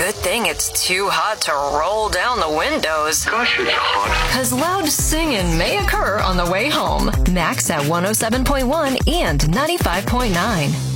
Good thing it's too hot to roll down the windows. Gosh, it's hot. 'Cause loud singing may occur on the way home. Max at 107.1 and 95.9.